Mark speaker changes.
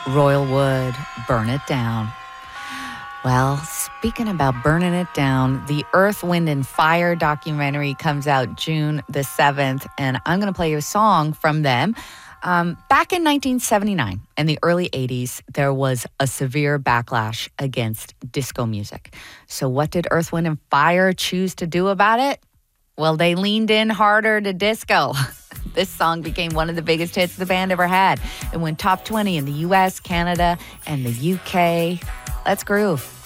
Speaker 1: Royal Wood, Burn It Down. Well, speaking about burning it down, the Earth, Wind, and Fire documentary comes out June the 7th, and I'm going to play you a song from them. Back in 1979 and the early 80s, there was a severe backlash against disco music. So what did Earth, Wind, and Fire choose to do about it? Well, they leaned in harder to disco. This song became one of the biggest hits the band ever had. It went top 20 in the US, Canada, and the UK. Let's groove.